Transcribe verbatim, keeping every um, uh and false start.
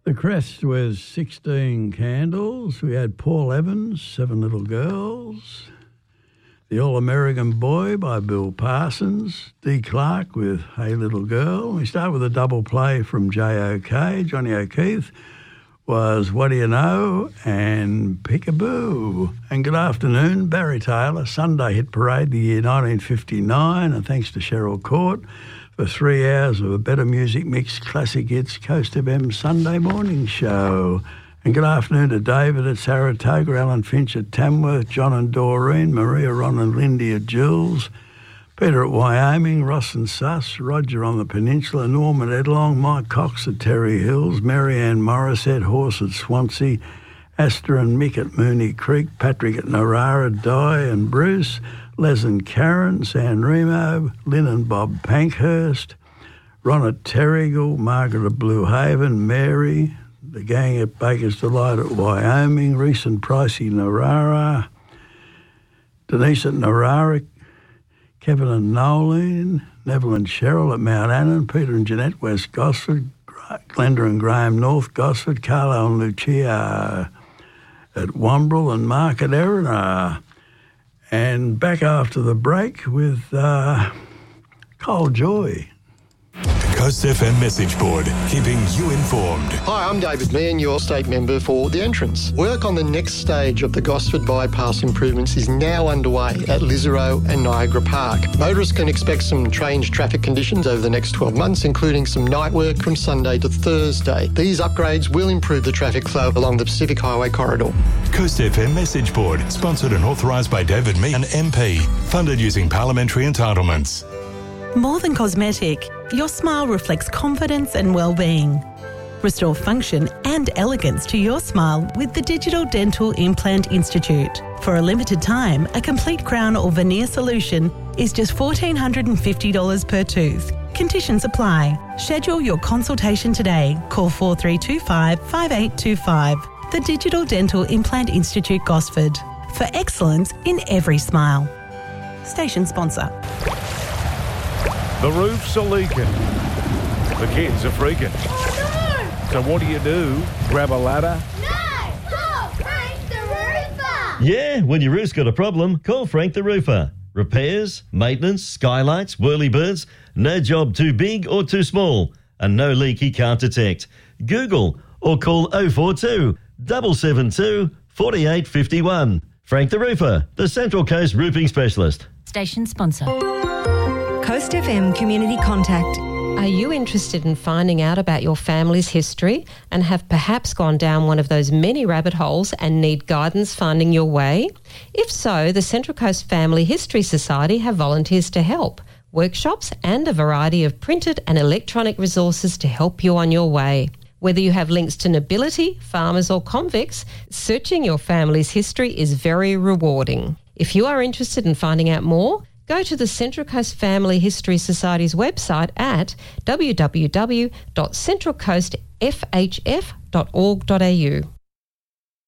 The crest was sixteen candles. We had Paul Evans, Seven Little Girls. The All-American Boy by Bill Parsons. Dee Clark with Hey Little Girl. We start with a double play from J O K. Johnny O'Keefe was What Do You Know and Peekaboo. And good afternoon, Barry Taylor, Sunday Hit Parade, the year nineteen fifty-nine. And thanks to Cheryl Court for three hours of a better music mix, classic hits, Coast F M Sunday morning show. And good afternoon to David at Saratoga, Alan Finch at Tamworth, John and Doreen, Maria, Ron and Lindy at Jules, Peter at Wyoming, Ross and Suss, Roger on the Peninsula, Norman at Edlong, Mike Cox at Terry Hills, Marianne Morissette, Horse at Swansea, Astor and Mick at Mooney Creek, Patrick at Narara, Di and Bruce, Les and Karen, San Remo, Lynn and Bob Pankhurst, Ron at Terrigal, Margaret at Blue Haven, Mary, the gang at Baker's Delight at Wyoming, Reese and Pricey Narara, Denise at Narara, Kevin and Nolan, Neville and Cheryl at Mount Annan, Peter and Jeanette West Gosford, Glenda and Graham North Gosford, Carlo and Lucia at Wombrel, and Mark at Erina. And back after the break with uh, Cole Joy. Coast F M message board, keeping you informed. Hi, I'm David Meehan, your state member for The Entrance. Work on the next stage of the Gosford Bypass improvements is now underway at Lisarow and Niagara Park. Motorists can expect some strange traffic conditions over the next twelve months, including some night work from Sunday to Thursday. These upgrades will improve the traffic flow along the Pacific Highway corridor. Coast F M message board, sponsored and authorised by David Meehan M P, funded using parliamentary entitlements. More than cosmetic, your smile reflects confidence and well-being. Restore function and elegance to your smile with the Digital Dental Implant Institute. For a limited time, a complete crown or veneer solution is just one thousand four hundred fifty dollars per tooth. Conditions apply. Schedule your consultation today. Call four three two five, five eight two five. The Digital Dental Implant Institute, Gosford. For excellence in every smile. Station sponsor. The roofs are leaking. The kids are freaking. Oh, no! So what do you do? Grab a ladder? No! Call Frank the Roofer! Yeah, when your roof's got a problem, call Frank the Roofer. Repairs, maintenance, skylights, whirlybirds, no job too big or too small, and no leak he can't detect. Google or call oh four two, seven seven two, four eight five one. Frank the Roofer, the Central Coast roofing specialist. Station sponsor. Coast F M Community Contact. Are you interested in finding out about your family's history and have perhaps gone down one of those many rabbit holes and need guidance finding your way? If so, the Central Coast Family History Society have volunteers to help, workshops and a variety of printed and electronic resources to help you on your way. Whether you have links to nobility, farmers or convicts, searching your family's history is very rewarding. If you are interested in finding out more, go to the Central Coast Family History Society's website at w w w dot central coast f h f dot org dot a u.